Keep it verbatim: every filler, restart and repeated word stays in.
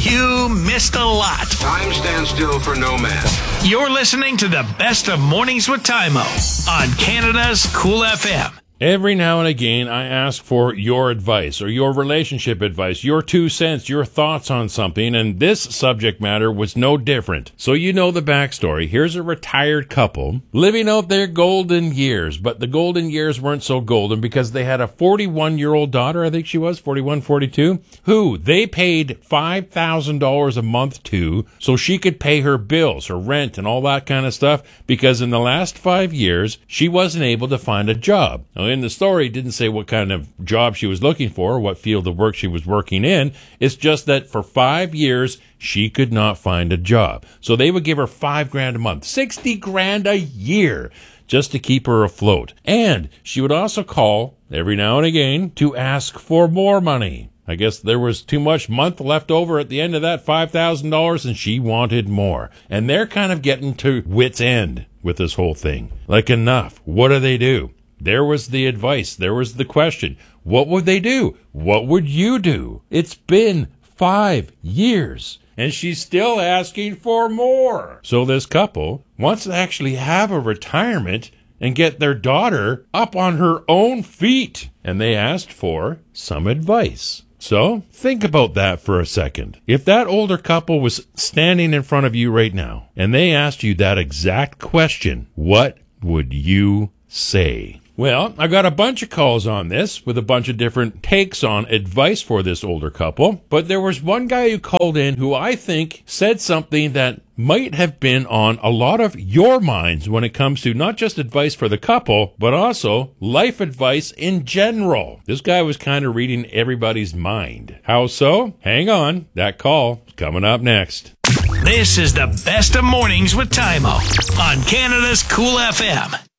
You missed a lot. Time stands still for no man. You're listening to the best of Mornings with Tymo on Canada's Cool F M. Every now and again, I ask for your advice or your relationship advice, your two cents, your thoughts on something, and this subject matter was no different. So you know the backstory. Here's a retired couple living out their golden years, but the golden years weren't so golden because they had a forty-one-year-old daughter, I think she was, forty-one, forty-two, who they paid five thousand dollars a month to so she could pay her bills, her rent, and all that kind of stuff, because in the last five years, she wasn't able to find a job. Now, in the story, it didn't say what kind of job she was looking for or what field of work she was working in. It's just that for five years, she could not find a job. So they would give her five grand a month, sixty grand a year, just to keep her afloat. And she would also call every now and again to ask for more money. I guess there was too much month left over at the end of that five thousand dollars and she wanted more. And they're kind of getting to wit's end with this whole thing. Like, enough. What do they do? There was the advice. There was the question. What would they do? What would you do? It's been five years, and she's still asking for more. So this couple wants to actually have a retirement and get their daughter up on her own feet. And they asked for some advice. So think about that for a second. If that older couple was standing in front of you right now, and they asked you that exact question, what would you say? Well, I got a bunch of calls on this with a bunch of different takes on advice for this older couple, but there was one guy who called in who I think said something that might have been on a lot of your minds when it comes to not just advice for the couple, but also life advice in general. This guy was kind of reading everybody's mind. How so? Hang on. That call is coming up next. This is the best of Mornings with Tymo on Canada's Cool F M.